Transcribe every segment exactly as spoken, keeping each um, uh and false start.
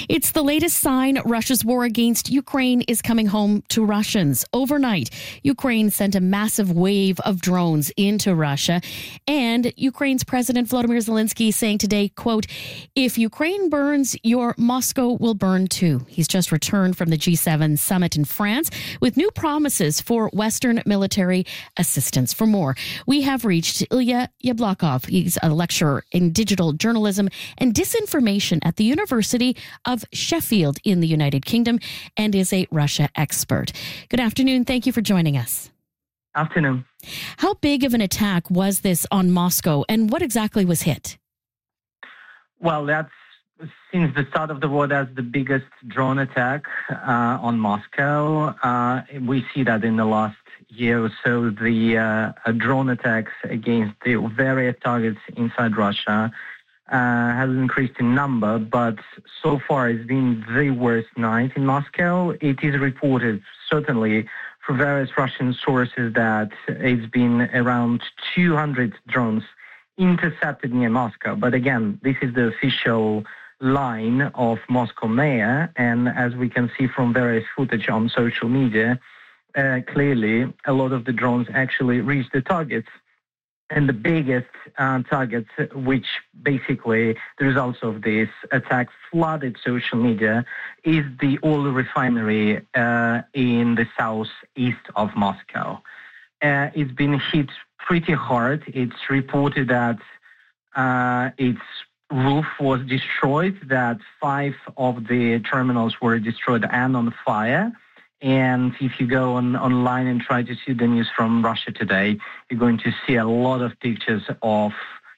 It's the latest sign Russia's war against Ukraine is coming home to Russians. Overnight, Ukraine sent a massive wave of drones into Russia. And Ukraine's President Volodymyr Zelensky saying today, quote, "If Ukraine burns, your Moscow will burn too." He's just returned from the G seven summit in France with new promises for Western military assistance. For more, we have reached Ilya Yablokov. He's a lecturer in digital journalism and disinformation at the University of Sheffield in the United Kingdom and is a Russia expert. Good afternoon. Thank you for joining us. Afternoon. How big of an attack was this on Moscow and what exactly was hit? Well, that's since the start of the war, that's the biggest drone attack uh, on Moscow. Uh, we see that in the last year or so, the uh, drone attacks against the various targets inside Russia Uh, has increased in number, but so far it's been the worst night in Moscow. It is reported, certainly from various Russian sources, that it's been around two hundred drones intercepted near Moscow. But again, this is the official line of Moscow mayor, and as we can see from various footage on social media, uh, clearly a lot of the drones actually reached the targets. And the biggest uh, target, which basically the results of this attack flooded social media, is the oil refinery uh, in the southeast of Moscow. Uh, it's been hit pretty hard. It's reported that uh, its roof was destroyed, that five of the terminals were destroyed and on fire. And if you go on online and try to see the news from Russia today, you're going to see a lot of pictures of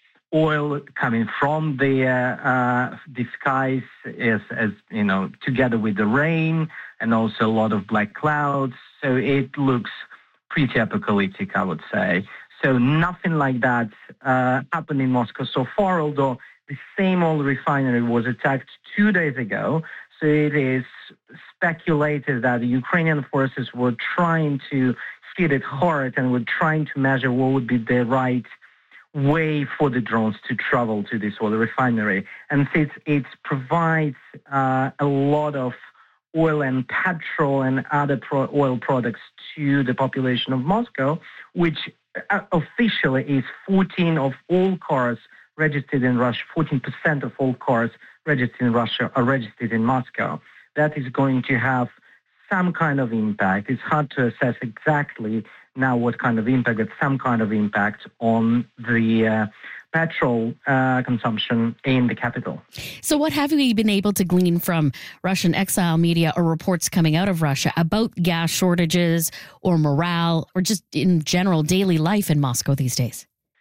oil coming from the uh, uh, the skies, as, as you know, together with the rain, and also a lot of black clouds. So it looks pretty apocalyptic, I would say. So nothing like that uh, happened in Moscow so far, although the same oil refinery was attacked two days ago. So it is speculated that the Ukrainian forces were trying to hit it hard and were trying to measure what would be the right way for the drones to travel to this oil refinery. And since it provides uh, a lot of oil and petrol and other pro- oil products to the population of Moscow, which uh, officially is fourteen of all cars registered in Russia, fourteen percent of all cars registered in Russia are registered in Moscow. That is going to have some kind of impact. It's hard to assess exactly now what kind of impact, but some kind of impact on the uh, petrol uh, consumption in the capital. So what have we been able to glean from Russian exile media or reports coming out of Russia about gas shortages or morale or just in general daily life in Moscow these days?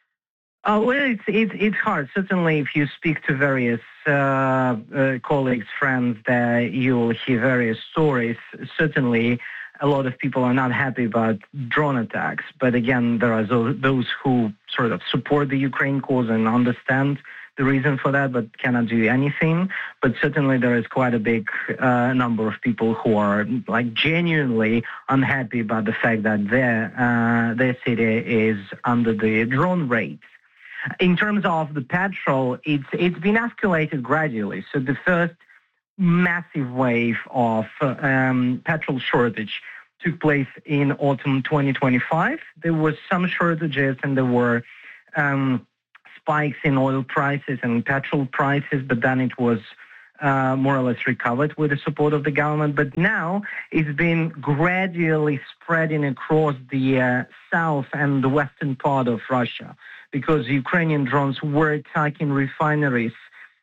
Uh, well, it's, it's, it's hard. Certainly, if you speak to various uh, uh, colleagues, friends, there you'll hear various stories. Certainly, a lot of people are not happy about drone attacks. But again, there are those who sort of support the Ukraine cause and understand the reason for that, but cannot do anything. But certainly, there is quite a big uh, number of people who are like genuinely unhappy about the fact that their uh, their city is under the drone raids. In terms of the petrol, it's it's been escalated gradually. So the first massive wave of um, petrol shortage took place in autumn twenty twenty-five. There was some shortages and there were um, spikes in oil prices and petrol prices, but then it was uh, more or less recovered with the support of the government. But now it's been gradually spreading across the uh, south and the western part of Russia, because Ukrainian drones were attacking refineries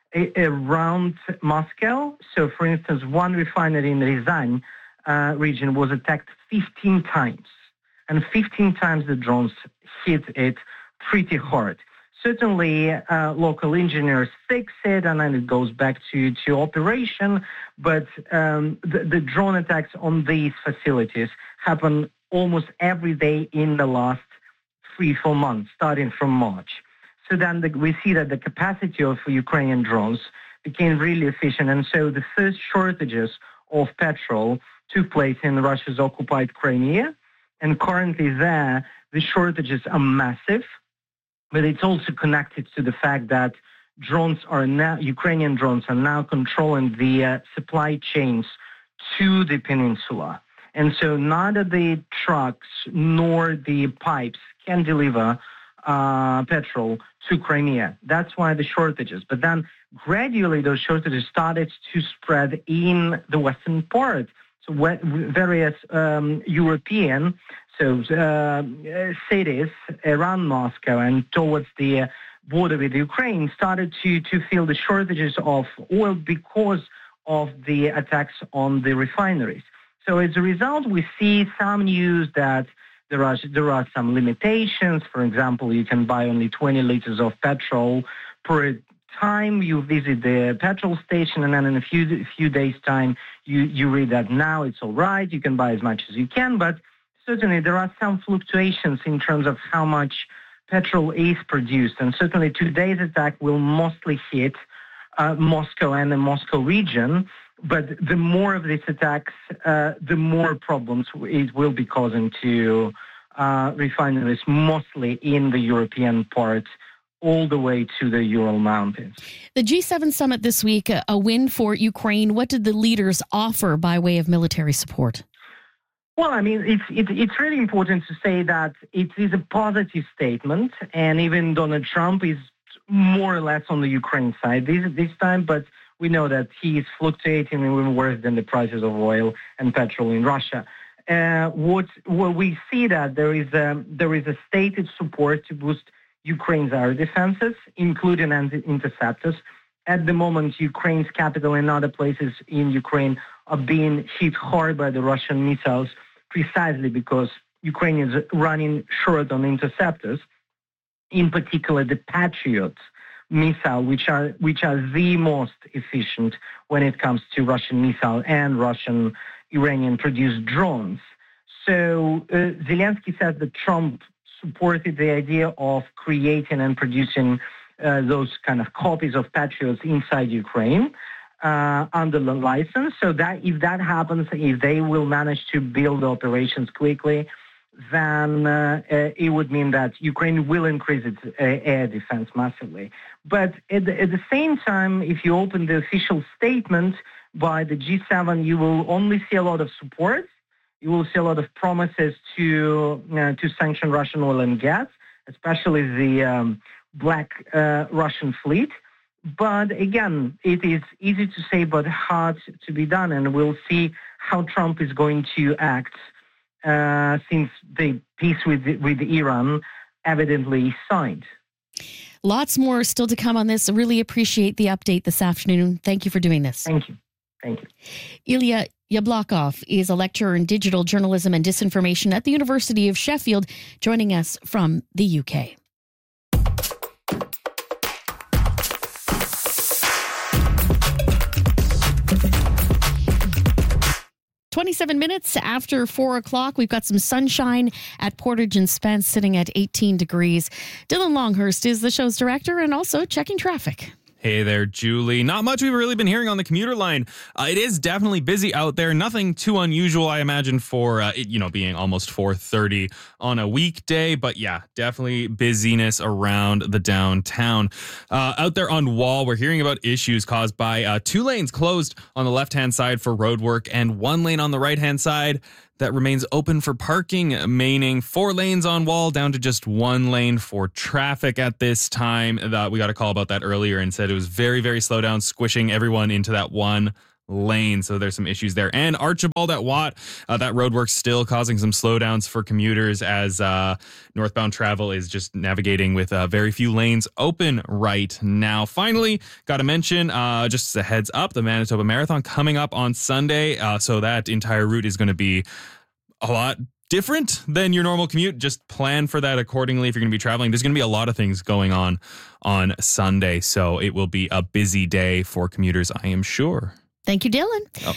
around Moscow. So, for instance, one refinery in Ryazan uh, region was attacked fifteen times. And fifteen times the drones hit it pretty hard. Certainly, uh, local engineers fix it, and then it goes back to, to operation. But um, the, the drone attacks on these facilities happen almost every day in the last three, four months, starting from March. So then the, we see that the capacity of Ukrainian drones became really efficient. And so the first shortages of petrol took place in Russia's occupied Crimea. And currently there, the shortages are massive. But it's also connected to the fact that drones are now, Ukrainian drones are now controlling the uh, supply chains to the peninsula. And so neither the trucks nor the pipes can deliver uh, petrol to Crimea. That's why the shortages. But then gradually those shortages started to spread in the western part. So various um, European so uh, cities around Moscow and towards the border with Ukraine started to, to feel the shortages of oil because of the attacks on the refineries. So as a result, we see some news that there are there are some limitations. For example, you can buy only twenty liters of petrol per time you visit the petrol station, and then in a few few days' time, you, you read that now it's all right, you can buy as much as you can, but certainly there are some fluctuations in terms of how much petrol is produced, and certainly today's attack will mostly hit uh, Moscow and the Moscow region, but the more of these attacks, uh, the more problems it will be causing to uh, refineries, mostly in the European part, all the way to the Ural Mountains. The G seven summit this week, a win for Ukraine. What did the leaders offer by way of military support? Well, I mean, it's it, it's really important to say that it is a positive statement, and even Donald Trump is more or less on the Ukraine side this, this time, but we know that he is fluctuating even worse than the prices of oil and petrol in Russia. Uh, what, what we see that there is a, there is a stated support to boost Ukraine's air defenses, including anti-interceptors. At the moment, Ukraine's capital and other places in Ukraine are being hit hard by the Russian missiles precisely because Ukraine is running short on interceptors, in particular the Patriot missile, which are which are the most efficient when it comes to Russian missile and Russian Iranian-produced drones. So uh, Zelensky says that Trump supported the idea of creating and producing uh, those kind of copies of Patriots inside Ukraine uh, under the license. So that if that happens, if they will manage to build operations quickly, then uh, uh, it would mean that Ukraine will increase its uh, air defense massively. But at the, at the same time, if you open the official statement by the G seven, you will only see a lot of support. You will see a lot of promises to uh, to sanction Russian oil and gas, especially the um, black uh, Russian fleet. But again, it is easy to say but hard to be done, and we'll see how Trump is going to act uh, since the peace with with Iran evidently is signed. Lots more still to come on this. I really appreciate the update this afternoon. Thank you for doing this. Thank you. Thank you. Ilya Yablokov is a lecturer in digital journalism and disinformation at the University of Sheffield, joining us from the U K. twenty-seven minutes after four o'clock, we've got some sunshine at Portage and Spence, sitting at eighteen degrees. Dylan Longhurst is the show's director and also checking traffic. Hey there, Julie. Not much we've really been hearing on the commuter line. Uh, it is definitely busy out there. Nothing too unusual, I imagine, for uh, it, you know, being almost four thirty on a weekday. But yeah, definitely busyness around the downtown. Uh, out there on Wall, we're hearing about issues caused by uh, two lanes closed on the left-hand side for road work and one lane on the right-hand side that remains open for parking, meaning four lanes on Wall down to just one lane for traffic at this time. Uh, we got a call about that earlier and said it was very, very slow down, squishing everyone into that one lane. So there's some issues there. And Archibald at Watt, uh, that roadwork's still causing some slowdowns for commuters as uh, northbound travel is just navigating with uh, very few lanes open right now. Finally, got to mention, uh, just a heads up, the Manitoba Marathon coming up on Sunday. Uh, so that entire route is going to be a lot different than your normal commute. Just plan for that accordingly if you're going to be traveling. There's going to be a lot of things going on on Sunday. So it will be a busy day for commuters, I am sure. Thank you, Dylan. Oh.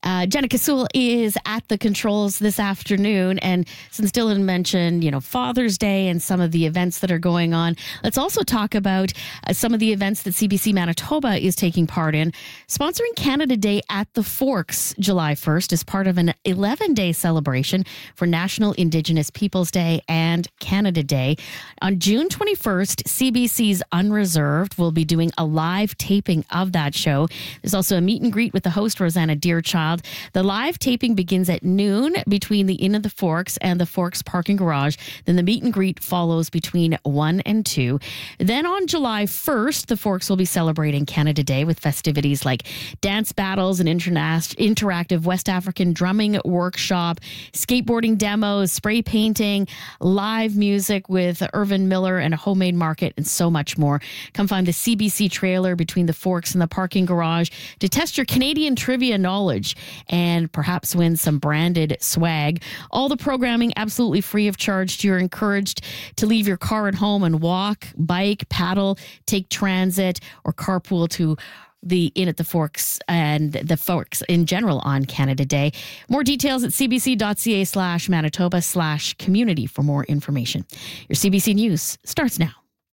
Uh, Jenna Kasul is at the controls this afternoon. And since Dylan mentioned, you know, Father's Day and some of the events that are going on, let's also talk about uh, some of the events that C B C Manitoba is taking part in. Sponsoring Canada Day at the Forks July first is part of an eleven-day celebration for National Indigenous Peoples Day and Canada Day. On June twenty-first, C B C's Unreserved will be doing a live taping of that show. There's also a meet and greet with the host, Rosanna Deerchild. The live taping begins at noon between the Inn of the Forks and the Forks Parking Garage. Then the meet and greet follows between one and two. Then on July first, the Forks will be celebrating Canada Day with festivities like dance battles, an interna- interactive West African drumming workshop, skateboarding demos, spray painting, live music with Irvin Miller and a homemade market, and so much more. Come find the C B C trailer between the Forks and the Parking Garage to test your Canadian trivia knowledge and perhaps win some branded swag. All the programming absolutely free of charge. You're encouraged to leave your car at home and walk, bike, paddle, take transit, or carpool to the Inn at the Forks and the Forks in general on Canada Day. More details at cbc.ca slash Manitoba slash community for more information. Your C B C News starts now.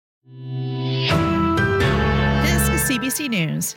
This is C B C News.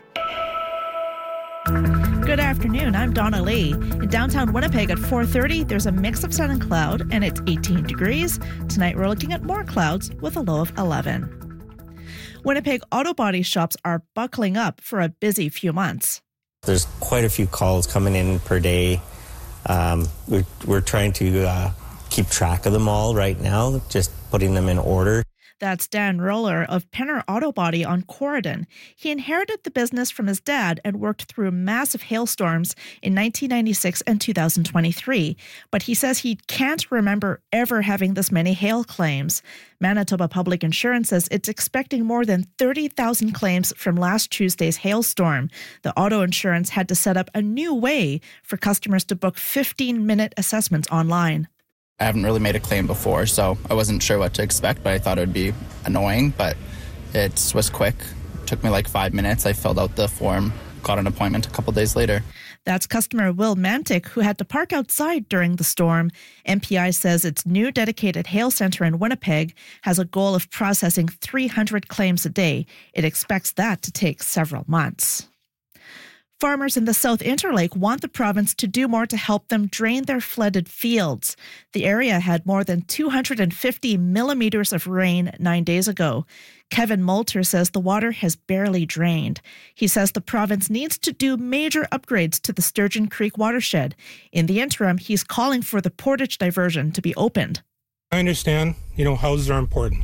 Good afternoon, I'm Donna Lee. In downtown Winnipeg at four thirty, there's a mix of sun and cloud, and it's eighteen degrees. Tonight we're looking at more clouds with a low of eleven. Winnipeg auto body shops are buckling up for a busy few months. There's quite a few calls coming in per day. Um, we're, we're trying to uh, keep track of them all right now, just putting them in order. That's Dan Roller of Penner Auto Body on Corridon. He inherited the business from his dad and worked through massive hailstorms in nineteen ninety-six and two thousand twenty-three. But he says he can't remember ever having this many hail claims. Manitoba Public Insurance says it's expecting more than thirty thousand claims from last Tuesday's hailstorm. The auto insurance had to set up a new way for customers to book fifteen-minute assessments online. I haven't really made a claim before, so I wasn't sure what to expect, but I thought it would be annoying, but it was quick. It took me like five minutes. I filled out the form, got an appointment a couple days later. That's customer Will Mantic, who had to park outside during the storm. M P I says its new dedicated hail center in Winnipeg has a goal of processing three hundred claims a day. It expects that to take several months. Farmers in the South Interlake want the province to do more to help them drain their flooded fields. The area had more than two hundred fifty millimeters of rain nine days ago. Kevin Moulter says the water has barely drained. He says the province needs to do major upgrades to the Sturgeon Creek watershed. In the interim, he's calling for the Portage diversion to be opened. I understand, you know, houses are important.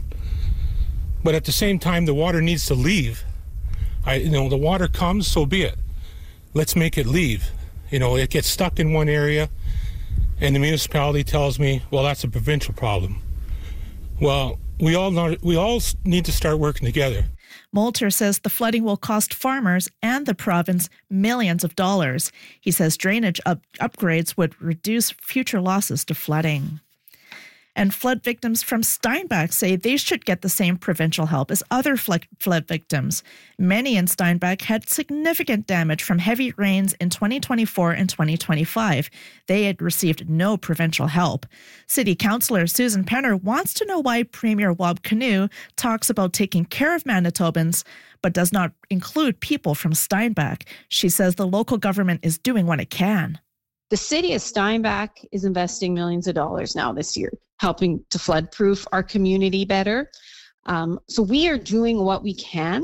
But at the same time, the water needs to leave. I, you know, the water comes, so be it. Let's make it leave. You know, it gets stuck in one area, and the municipality tells me, well, that's a provincial problem. Well, we all know, we all need to start working together. Moulter says the flooding will cost farmers and the province millions of dollars. He says drainage up- upgrades would reduce future losses to flooding. And flood victims from Steinbach say they should get the same provincial help as other flood victims. Many in Steinbach had significant damage from heavy rains in twenty twenty-four and twenty twenty-five. They had received no provincial help. City Councillor Susan Penner wants to know why Premier Wab Kinew talks about taking care of Manitobans, but does not include people from Steinbach. She says the local government is doing what it can. The city of Steinbach is investing millions of dollars now this year, helping to flood-proof our community better. Um, so we are doing what we can,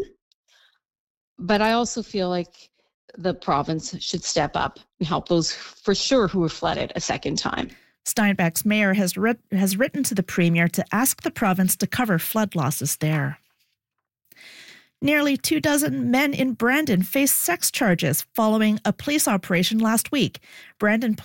but I also feel like the province should step up and help those for sure who were flooded a second time. Steinbach's mayor has, writ- has written to the premier to ask the province to cover flood losses there. Nearly two dozen men in Brandon face sex charges following a police operation last week. Brandon